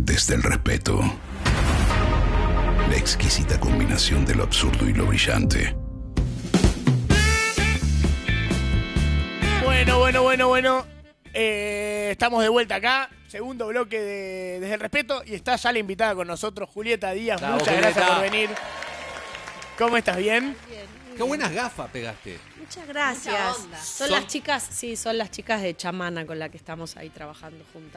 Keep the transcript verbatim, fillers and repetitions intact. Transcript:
desde el respeto. La exquisita combinación de lo absurdo y lo brillante. Bueno, bueno, bueno, bueno. Eh, estamos de vuelta acá. Segundo bloque de Desde el Respeto. Y está ya la invitada con nosotros, Julieta Díaz. Bravo, Muchas Julieta. gracias por venir. ¿Cómo estás? ¿Bien? Bien, muy Qué bien. buenas gafas pegaste. Muchas gracias. Mucha onda. Son, Son- las chicas, sí, son las chicas de Chamana con las que estamos ahí trabajando juntas.